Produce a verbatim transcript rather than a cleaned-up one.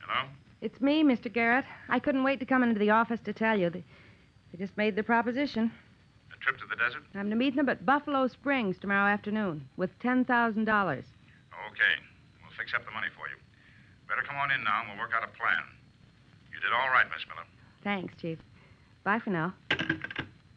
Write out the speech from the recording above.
Hello? It's me, Mister Garrett. I couldn't wait to come into the office to tell you. They, they just made the proposition. A trip to the desert? I'm to meet them at Buffalo Springs tomorrow afternoon with ten thousand dollars. Okay. We'll fix up the money for you. Better come on in now and we'll work out a plan. You did all right, Miss Miller. Thanks, Chief. Bye for now.